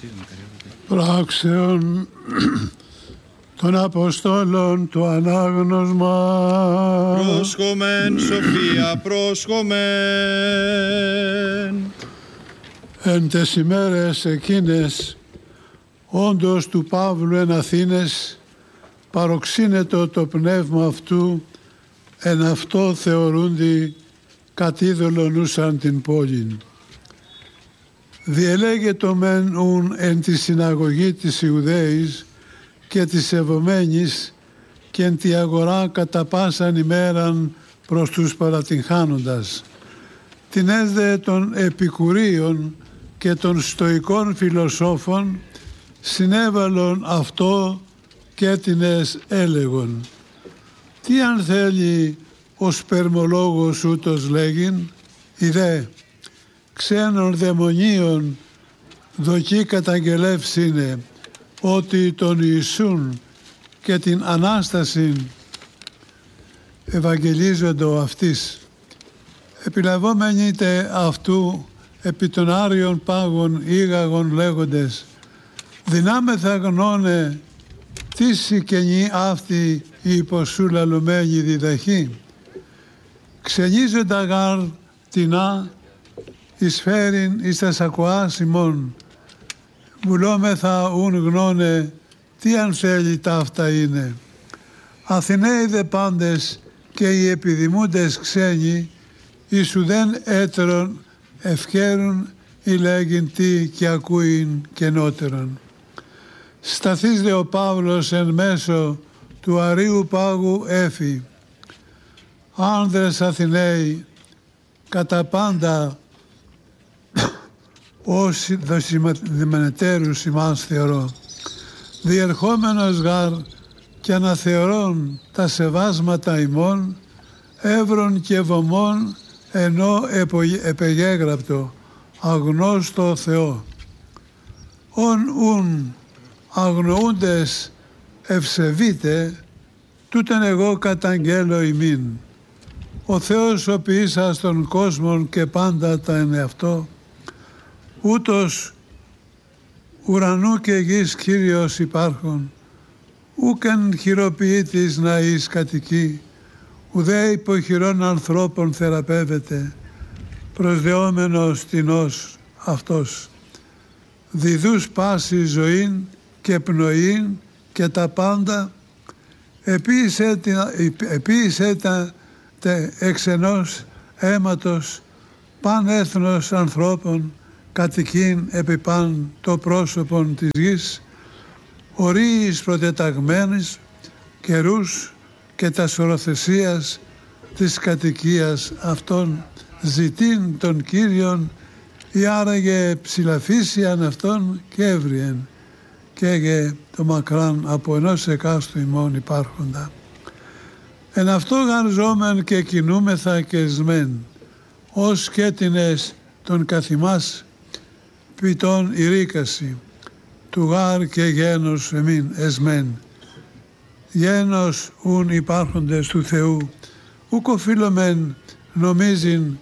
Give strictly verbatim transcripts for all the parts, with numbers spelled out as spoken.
Πράξεων των Αποστόλων το ανάγνωσμα. Πρόσχομεν σοφία, πρόσχομεν. Εν τες ημέρες εκείνες, όντως του Παύλου εν Αθήνες, παροξύνετο το πνεύμα αυτού, εν αυτό θεωρούντι κατίδωλον ούσαν την πόλην. Διελέγετο μεν ουν εν τη συναγωγή της Ιουδαίης και της ευωμένης και εν τη αγορά κατά πάσαν ημέραν προς τους παρατυγχάνοντας. Την έσδε των επικουρίων και των στοικών φιλοσόφων συνέβαλον αυτό και τινες έλεγον. Τι αν θέλει ο σπερμολόγος ούτως λέγειν, ιδέ ξένων δαιμονίων δοκί καταγγελεύσινε ότι τον Ιησούν και την Ανάσταση ευαγγελίζοντο αυτής. Επιλαβόμενοι αυτού επί των Άριων πάγων ήγαγων λέγοντες, δυνάμεθα γνώνε τι σηκενή αυτή η υποσού λαλουμένη διδαχή. Ξενίζοντα γάρ τεινά εισφέρειν εις τας ακουάς ημών. Βουλόμεθα ουν γνώνε τι αν θέλει ταύτα είναι. Αθηναίοι δε πάντες και οι επιδημούντες ξένοι εις ουδέν έτερον ευκαίρουν ή λέγειν τι και ακούειν καινότερον. Σταθείς δε ο Παύλος εν μέσω του Αρίου Πάγου έφη. Άνδρες Αθηναίοι κατά πάντα ως δοσημενετέρους ημάς θεωρώ. Διερχόμενος γάρ και αναθεωρών τα σεβάσματα ημών εύρων και βωμών ενώ επεγέγραπτο αγνώστο Θεό. Ον ουν αγνοούντες ευσεβείτε, τούτον εγώ καταγγέλω ημίν. Ο Θεός ο ποιήσας των κόσμων και πάντα τα εν εαυτό, ούτως ουρανού και γης Κύριος υπάρχων, ούκεν χειροποιήτης να εις κατοικεί, ουδέ υποχειρών ανθρώπων θεραπεύεται, προσδεόμενος τινός αυτός. Διδούς πάση ζωήν και πνοήν και τα πάντα, επίησε τα εξ ενός αίματος παν έθνος ανθρώπων κατοικήν επί παν το πρόσωπον της γης, ορίης προτεταγμένης καιρούς και τα σωροθεσίας της κατοικίας αυτών ζητήν των Κύριων ή άραγε ψηλαφίσιαν αυτών και έβριεν και έγε το μακράν από ενός εκάστου ημών υπάρχοντα. Εν αυτό γαρζόμεν και κινούμεθα και εσμέν, ως κέτινες των καθημάς ποιητών ηρίκαση, του γάρ και γένος εμήν εσμέν. Γένος ουν υπάρχοντες του Θεού, ουκ οφείλομεν νομίζειν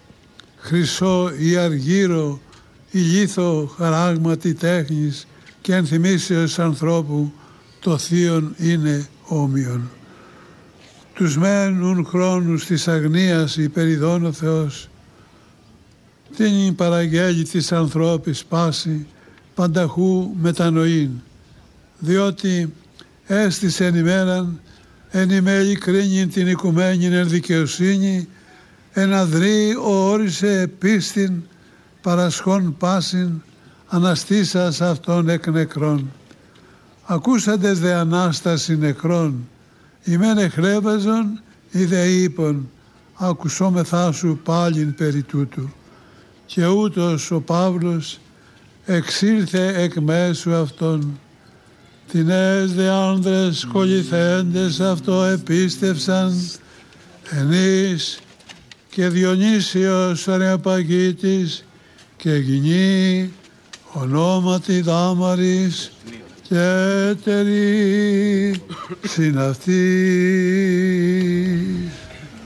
χρυσό ή αργύρο ή λίθο χαράγματι τέχνης και ενθυμίσεως ανθρώπου το θείον είναι όμοιον. Τους μεν ουν χρόνους της αγνίας υπεριδών ο Θεός, την παραγγέλει της ανθρώπης πάση πανταχού μετανοήν, διότι έστησεν ημέραν εν ημέ ειλικρίνην την οικουμένην εν δικαιοσύνη, εν αδρή ο όρισε πίστην παρασχών πάσιν αναστήσας αυτών εκ νεκρών. Ακούσαντες δε Ανάσταση νεκρών, ημέν εχλέβαζον ή δε είπον, ακουσόμεθά σου πάλιν περί τούτου. Και ούτως ο Παύλος εξήλθε εκ μέσου αυτών. Τινές δε άνδρες κολληθέντες αυτό επίστευσαν, ενείς και Διονύσιος Αρεοπαγίτης και γυνή ονόματι Δάμαρης και έτερη συναυτής.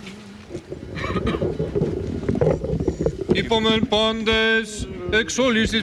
Υπομεν πάντες εξ όλης της